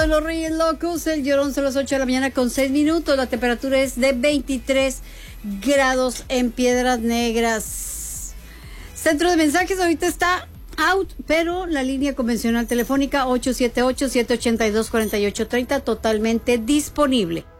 de los Reyes Locos, el Llorón, son las 8 de la mañana con 6 minutos. La temperatura es de 23 grados en Piedras Negras. Centro de mensajes ahorita está out, pero la línea convencional telefónica 878-782-4830 totalmente disponible.